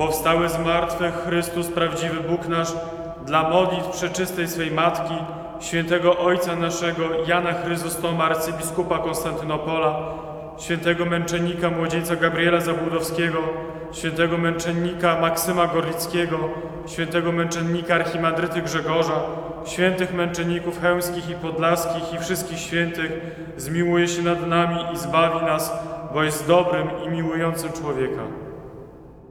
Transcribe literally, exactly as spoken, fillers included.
powstały z martwych Chrystus, prawdziwy Bóg nasz, dla modlitw przeczystej swej Matki, świętego Ojca naszego Jana Chryzostoma, arcybiskupa Konstantynopola, świętego męczennika młodzieńca Gabriela Zabłudowskiego, świętego męczennika Maksyma Gorlickiego, świętego męczennika Archimandryty Grzegorza, świętych męczenników chełmskich i podlaskich i wszystkich świętych, zmiłuje się nad nami i zbawi nas, bo jest dobrym i miłującym człowieka.